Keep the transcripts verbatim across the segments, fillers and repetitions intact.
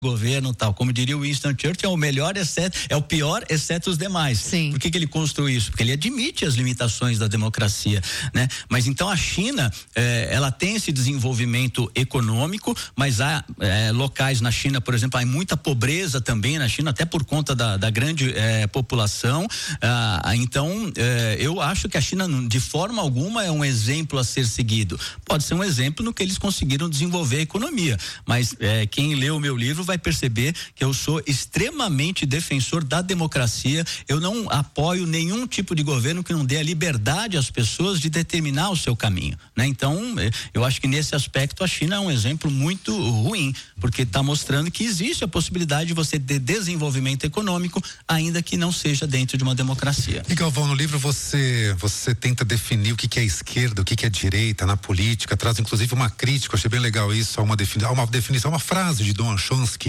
governo tal, como diria o Winston Churchill, é o melhor exceto, é o pior exceto os demais. Sim. Por que que ele construiu isso? Porque ele admite as limitações da democracia, né? Mas então a China, eh, ela tem esse desenvolvimento econômico, mas há eh, locais na China, por exemplo, há muita pobreza também na China, até por conta da, da grande eh, população. Ah, então, eh, eu acho que a China, de forma alguma, é um exemplo a ser seguido. Pode ser um exemplo no que eles conseguiram desenvolver a economia, mas eh, quem lê o meu livro vai perceber que eu sou extremamente defensor da democracia. Eu não apoio nenhum tipo de governo que não dê a liberdade às pessoas de determinar o seu caminho, né? Então, eu acho que nesse aspecto a China é um exemplo muito ruim, porque está mostrando que existe a possibilidade de você ter desenvolvimento econômico, ainda que não seja dentro de uma democracia. E Galvão, no livro você você tenta definir o que que é esquerda, o que que é direita na política, traz inclusive uma crítica, eu achei bem legal isso, uma definição, uma definição, uma frase de Noam Chomsky.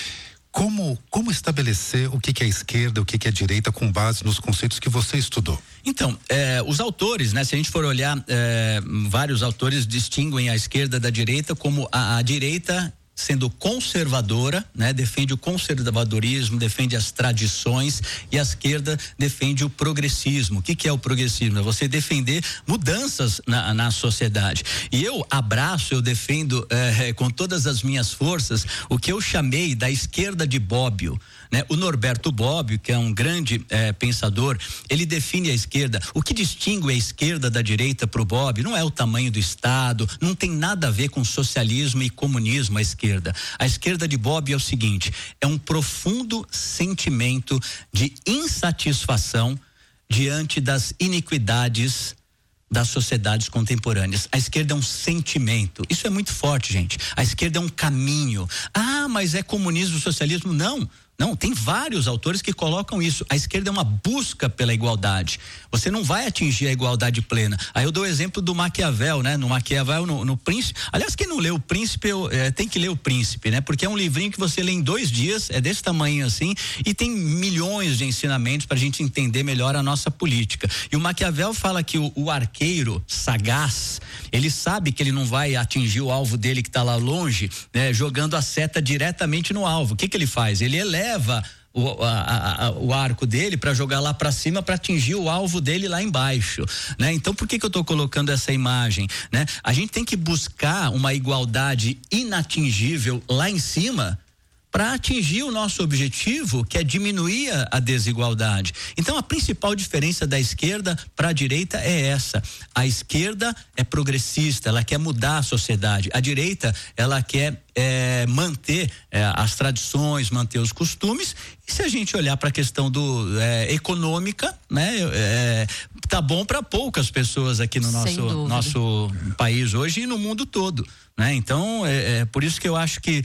Como, como estabelecer o que que é esquerda, o que que é direita com base nos conceitos que você estudou? Então, eh, os autores, né? Se a gente for olhar, eh, vários autores distinguem a esquerda da direita como a, a direita sendo conservadora, né? Defende o conservadorismo, defende as tradições, e a esquerda defende o progressismo. O que que é o progressismo? É você defender mudanças na, na sociedade. E eu abraço, eu defendo eh, com todas as minhas forças o que eu chamei da esquerda de Bobbio, né? O Norberto Bobbio, que é um grande eh, pensador, ele define a esquerda. O que distingue a esquerda da direita para o Bobbio não é o tamanho do Estado, não tem nada a ver com socialismo e comunismo. A esquerda A esquerda de Bobbio é o seguinte: é um profundo sentimento de insatisfação diante das iniquidades das sociedades contemporâneas. A esquerda é um sentimento. Isso é muito forte, gente. A esquerda é um caminho. Ah, mas é comunismo, socialismo? Não. Não, tem vários autores que colocam isso. A esquerda é uma busca pela igualdade. Você não vai atingir a igualdade plena. Aí eu dou o exemplo do Maquiavel, né? No Maquiavel, no, no Príncipe. Aliás, quem não lê o Príncipe, eu, é, tem que ler o Príncipe, né? Porque é um livrinho que você lê em dois dias, é desse tamanho assim, e tem milhões de ensinamentos para a gente entender melhor a nossa política. E o Maquiavel fala que o, o arqueiro sagaz, ele sabe que ele não vai atingir o alvo dele que está lá longe, né? Jogando a seta diretamente no alvo. O que que ele faz? Ele eleva leva o, a, a, o arco dele para jogar lá para cima para atingir o alvo dele lá embaixo, né? Então por que que eu estou colocando essa imagem, né? A gente tem que buscar uma igualdade inatingível lá em cima para atingir o nosso objetivo, que é diminuir a, a desigualdade. Então a principal diferença da esquerda para a direita é essa: a esquerda é progressista, ela quer mudar a sociedade. A direita, ela quer é, manter é, as tradições, manter os costumes. E se a gente olhar para a questão do é, econômica, né, é, tá bom para poucas pessoas aqui no nosso nosso país hoje e no mundo todo, né? Então é, é por isso que eu acho que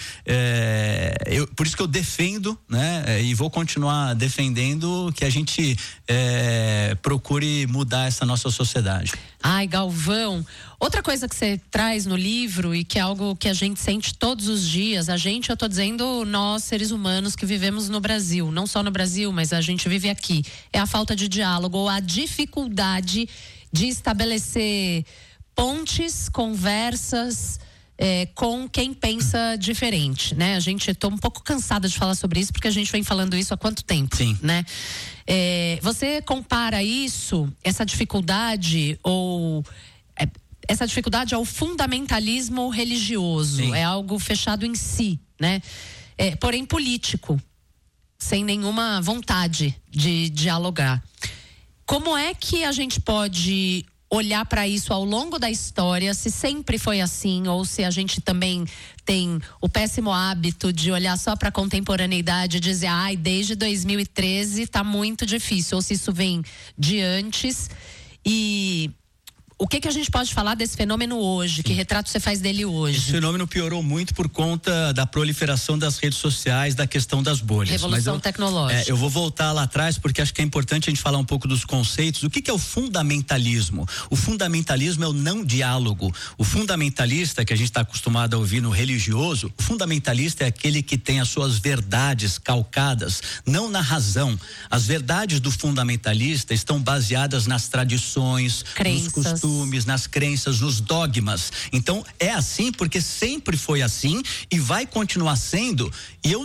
é, eu, por isso que eu defendo, né, é, e vou continuar defendendo que a gente é, procure mudar essa nossa sociedade. Ai, Galvão, outra coisa que você traz no livro e que é algo que a gente sente todos os dias, a gente, eu tô dizendo nós, seres humanos que vivemos no Brasil, não só no Brasil, mas a gente vive aqui, é a falta de diálogo ou a dificuldade de estabelecer pontes, conversas é, com quem pensa diferente, né? A gente, tô um pouco cansada de falar sobre isso porque a gente vem falando isso há quanto tempo, Sim. né? É, você compara isso, essa dificuldade ou é, essa dificuldade ao fundamentalismo religioso? Sim. É algo fechado em si, né? É, porém político, sem nenhuma vontade de dialogar. Como é que a gente pode olhar para isso ao longo da história, se sempre foi assim ou se a gente também tem o péssimo hábito de olhar só para a contemporaneidade e dizer, ai, desde dois mil e treze tá muito difícil, ou se isso vem de antes. E o que que a gente pode falar desse fenômeno hoje? Que retrato você faz dele hoje? Esse fenômeno piorou muito por conta da proliferação das redes sociais, da questão das bolhas. Revolução Mas eu, tecnológica. É, eu vou voltar lá atrás porque acho que é importante a gente falar um pouco dos conceitos. O que que é o fundamentalismo? O fundamentalismo é o não diálogo. O fundamentalista, que a gente está acostumado a ouvir no religioso, o fundamentalista é aquele que tem as suas verdades calcadas, não na razão. As verdades do fundamentalista estão baseadas nas tradições, crenças. nos costumes, costumes, nas crenças, nos dogmas. Então, é assim porque sempre foi assim e vai continuar sendo. E eu